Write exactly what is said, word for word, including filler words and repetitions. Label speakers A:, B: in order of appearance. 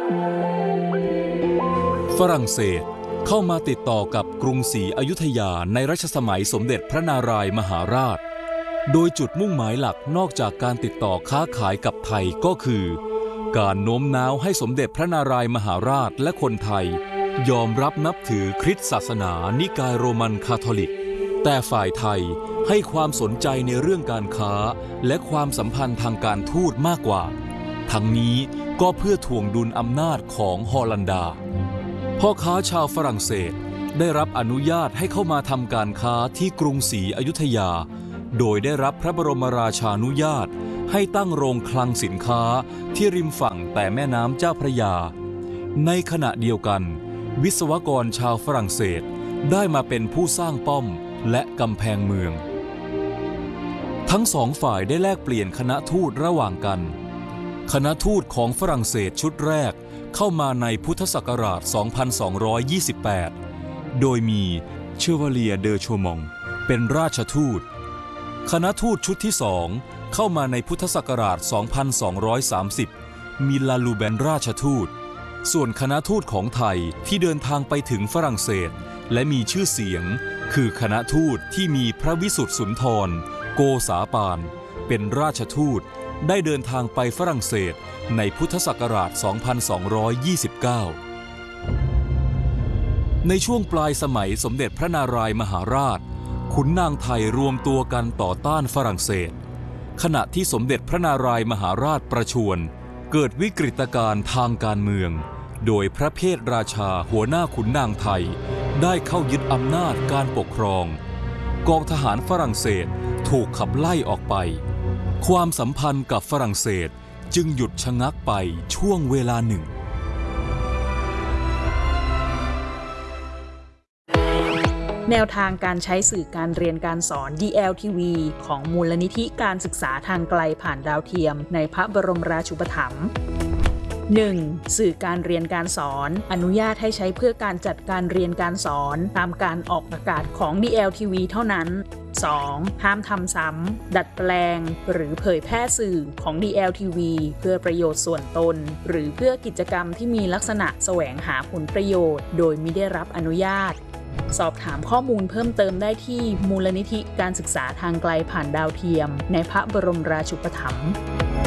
A: ฝรั่งเศสเข้ามาติดต่อกับกรุงศรีอยุธยาในรัชสมัยสมเด็จพระนารายมหาราชโดยจุดมุ่งหมายหลักนอกจากการติดต่อค้าขายกับไทยก็คือการโน้มน้าวให้สมเด็จพระนารายมหาราชและคนไทยยอมรับนับถือคริสต์ศาสนานิกายโรมันคาทอลิกแต่ฝ่ายไทยให้ความสนใจในเรื่องการค้าและความสัมพันธ์ทางการทูตมากกว่าทั้งนี้ก็เพื่อถ่วงดุลอำนาจของฮอลันดาพ่อค้าชาวฝรั่งเศสได้รับอนุญาตให้เข้ามาทำการค้าที่กรุงศรีอยุธยาโดยได้รับพระบรมราชานุญาตให้ตั้งโรงคลังสินค้าที่ริมฝั่งแต่แม่น้ำเจ้าพระยาในขณะเดียวกันวิศวกรชาวฝรั่งเศสได้มาเป็นผู้สร้างป้อมและกำแพงเมืองทั้งสองฝ่ายได้แลกเปลี่ยนคณะทูตระหว่างกันคณะทูตของฝรั่งเศสชุดแรกเข้ามาในพุทธศักราช สองพันสองร้อยยี่สิบแปด โดยมีเชวาเลียเดอโชมองเป็นราชทูตคณะทูตชุดที่สองเข้ามาในพุทธศักราช สองพันสองร้อยสามสิบ มีลาลูแบนราชทูตส่วนคณะทูตของไทยที่เดินทางไปถึงฝรั่งเศสและมีชื่อเสียงคือคณะทูตที่มีพระวิสุทธิสุนทรโกษาปานเป็นราชทูตได้เดินทางไปฝรั่งเศสในพุทธศักราช สองพันสองร้อยยี่สิบเก้า ในช่วงปลายสมัยสมเด็จพระนารายมหาราชขุนนางไทยรวมตัวกันต่อต้านฝรั่งเศสขณะที่สมเด็จพระนารายมหาราชประชวรเกิดวิกฤตการณ์ทางการเมืองโดยพระเพทราชาหัวหน้าขุนนางไทยได้เข้ายึดอำนาจการปกครองกองทหารฝรั่งเศสถูกขับไล่ออกไปความสัมพันธ์กับฝรั่งเศสจึงหยุดชะงักไปช่วงเวลาหนึ่ง
B: แนวทางการใช้สื่อการเรียนการสอน ดี แอล ที วี ของมูลนิธิการศึกษาทางไกลผ่านดาวเทียมในพระบรมราชูปถัมภ์ หนึ่ง. สื่อการเรียนการสอนอนุญาตให้ใช้เพื่อการจัดการเรียนการสอนตามการออกอากาศของ ดี แอล ที วี เท่านั้น สอง. ห้ามทำซ้ำดัดแปลงหรือเผยแพร่สื่อของ ดี แอล ที วี เพื่อประโยชน์ส่วนตนหรือเพื่อกิจกรรมที่มีลักษณะแสวงหาผลประโยชน์โดยมิได้รับอนุญาตสอบถามข้อมูลเพิ่มเติมได้ที่มูลนิธิการศึกษาทางไกลผ่านดาวเทียมในพระบรมราชูปถัมภ์